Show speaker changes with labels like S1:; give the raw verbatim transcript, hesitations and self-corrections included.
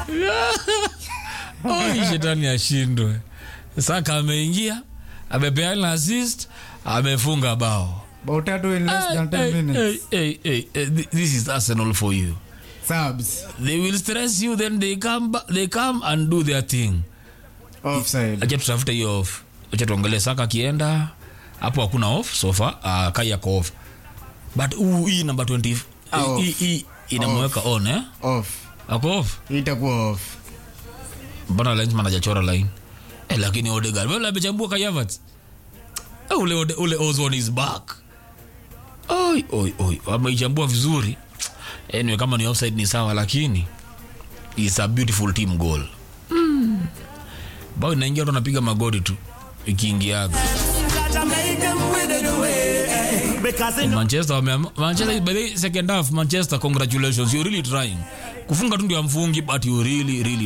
S1: Oh, shetani ashindwe. Saka ameingia, amepeana assist, amefunga bao.
S2: Bao tatu in less than ten
S1: hey,
S2: minutes.
S1: Hey, hey, hey, this is Arsenal for you.
S2: Subs.
S1: They will stress you, then they come back, they come and do their thing.
S2: Offside.
S1: Acha tutafute hiyo off. Acha tuangalie Saka kienda. Hapo hakuna off so far. Uh, Kaya ko off. But uh, hii number twenty
S2: Ah,
S1: hii hii inamweka on eh?
S2: Off.
S1: Ako off.
S2: Itakuwa off.
S1: Bana linesman hajachora line. Eh, lakini Odegaard wala amechambua Kai Havertz. Eh, ule ule, ule Ozone is back. Oi oi oi, ameichambua vizuri. Anyway, kama ni offside ni sawa, lakini it's a beautiful team goal. Mm. Bao inaingia, tunapiga magoti tu ikiingiaga. Manchester Manchester by the second half, Manchester, congratulations, you really trying. Kufunga tu ndio amfungi, but you really really